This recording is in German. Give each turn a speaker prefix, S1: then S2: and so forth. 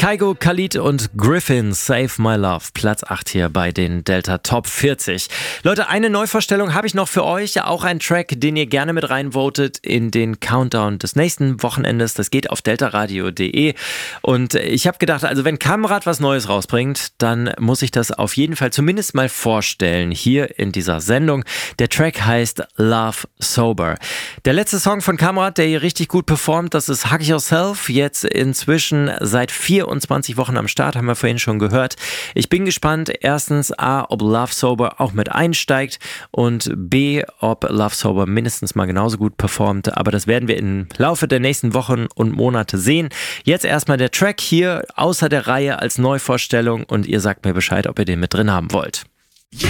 S1: Kygo, Khalid und Griffin, Save My Love, Platz 8 hier bei den Delta Top 40. Leute, eine Neuvorstellung habe ich noch für euch, auch ein Track, den ihr gerne mit reinvotet in den Countdown des nächsten Wochenendes. Das geht auf deltaradio.de und ich habe gedacht, also wenn Kamrat was Neues rausbringt, dann muss ich das auf jeden Fall zumindest mal vorstellen hier in dieser Sendung. Der Track heißt Love Sober. Der letzte Song von Kamrat, der hier richtig gut performt, das ist Hug Yourself, jetzt inzwischen seit 24 Wochen am Start, haben wir vorhin schon gehört. Ich bin gespannt, erstens A, ob Love Sober auch mit einsteigt und B, ob Love Sober mindestens mal genauso gut performt, aber das werden wir im Laufe der nächsten Wochen und Monate sehen. Jetzt erstmal der Track hier außer der Reihe als Neuvorstellung und ihr sagt mir Bescheid, ob ihr den mit drin haben wollt.